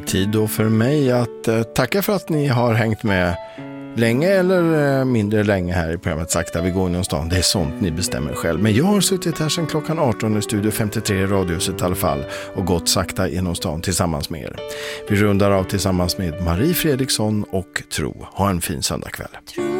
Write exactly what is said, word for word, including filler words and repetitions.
tid då för mig att eh, tacka för att ni har hängt med länge eller eh, mindre länge här i programmet Sakta vi går inom stan. Det är sånt ni bestämmer själv. Men jag har suttit här sedan klockan arton i Studio femtiotre i Radiohuset i alla fall och gått sakta genom stan tillsammans med er. Vi rundar av tillsammans med Marie Fredriksson och Tro. Ha en fin söndagkväll.